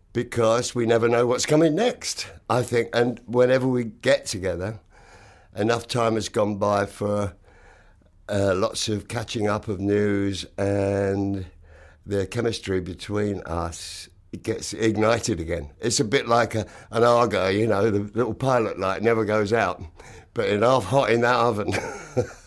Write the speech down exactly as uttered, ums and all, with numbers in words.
because we never know what's coming next, I think. And whenever we get together, enough time has gone by for uh, lots of catching up of news, and the chemistry between us, it gets ignited again. It's a bit like a, an Argo, you know, the little pilot light never goes out, but enough hot in that oven.